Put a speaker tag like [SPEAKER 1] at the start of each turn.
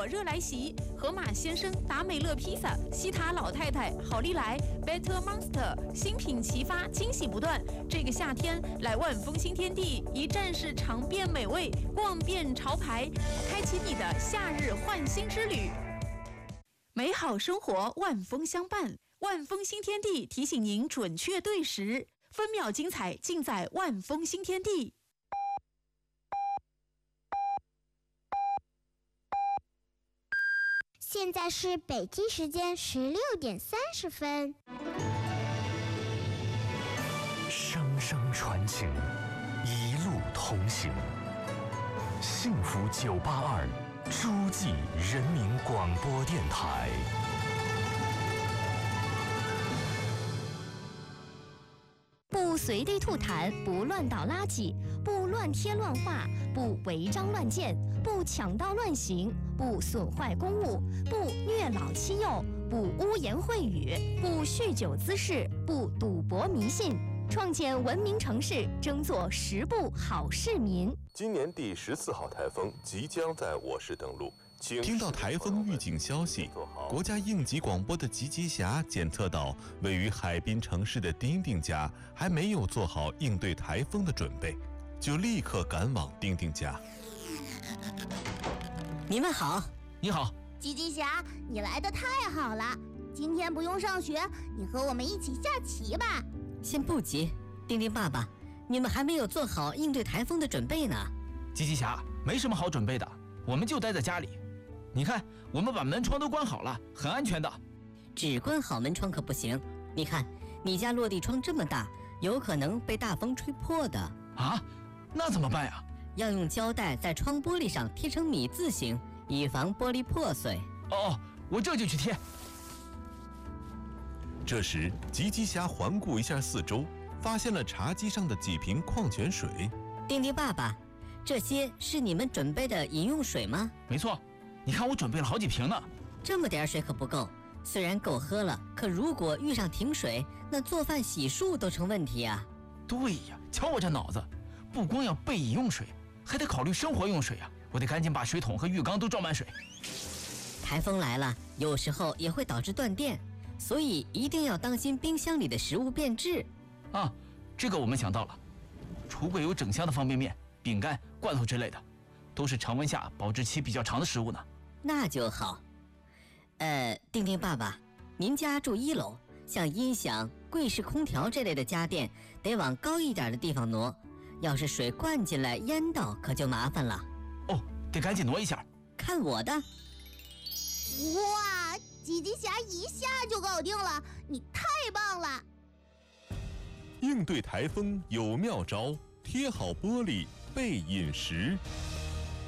[SPEAKER 1] 火热来袭，河马先生、达美乐披萨、西塔老太太、好利来、Better Monster 新品齐发，惊喜不断。这个夏天来万丰新天地，一站式尝遍美味，逛遍潮牌，开启你的夏日焕新之旅。美好生活，万丰相伴。万丰新天地提醒您准确对时，分秒精彩尽在万丰新天地。
[SPEAKER 2] 现在是北京时间16:30。
[SPEAKER 3] 声声传情，一路同行。幸福982，诸暨人民广播电台。
[SPEAKER 4] 不随地吐痰，不乱倒垃圾，不乱贴乱画，不违章乱建，不抢道乱行，不损坏公物，不虐老欺幼，不污言秽语，不酗酒滋事，不赌博迷信，创建文明城市，争做10步好市民。
[SPEAKER 5] 今年第14号台风即将在我市登陆。
[SPEAKER 6] 听到台风预警消息，国家应急广播的集集峡检测到位于海滨城市的丁丁家还没有做好应对台风的准备，就立刻赶往丁丁家。
[SPEAKER 7] 你们好。
[SPEAKER 8] 你好。
[SPEAKER 2] 集集峡，你来得太好了，今天不用上学，你和我们一起下棋吧。
[SPEAKER 7] 先不急，丁丁爸爸，你们还没有做好应对台风的准备呢。
[SPEAKER 8] 集集峡，没什么好准备的，我们就待在家里。你看，我们把门窗都关好了，很安全的。
[SPEAKER 7] 只关好门窗可不行，你看，你家落地窗这么大，有可能被大风吹破的。
[SPEAKER 8] 啊？那怎么办呀？
[SPEAKER 7] 要用胶带在窗玻璃上贴成米字形，以防玻璃破碎。
[SPEAKER 8] 哦，我这就去贴。
[SPEAKER 6] 这时，集集峡环顾一下四周，发现了茶几上的几瓶矿泉水。
[SPEAKER 7] 丁丁爸爸，这些是你们准备的饮用水吗？
[SPEAKER 8] 没错。你看我准备了好几瓶呢。
[SPEAKER 7] 这么点水可不够，虽然够喝了，可如果遇上停水，那做饭洗漱都成问题啊。
[SPEAKER 8] 对呀，瞧我这脑子，不光要备饮用水，还得考虑生活用水啊！我得赶紧把水桶和浴缸都装满水。
[SPEAKER 7] 台风来了，有时候也会导致断电，所以一定要当心冰箱里的食物变质。
[SPEAKER 8] 啊，这个我们想到了，橱柜有整箱的方便面、饼干、罐头之类的，都是常温下保质期比较长的食物呢。
[SPEAKER 7] 那就好。丁丁爸爸，您家住1楼，像音响、柜式空调这类的家电得往高一点的地方挪，要是水灌进来淹到可就麻烦了。
[SPEAKER 8] 哦，得赶紧挪一下。
[SPEAKER 7] 看我的。
[SPEAKER 2] 哇，集集峡一下就搞定了，你太棒了。
[SPEAKER 6] 应对台风有妙招，贴好玻璃备饮食。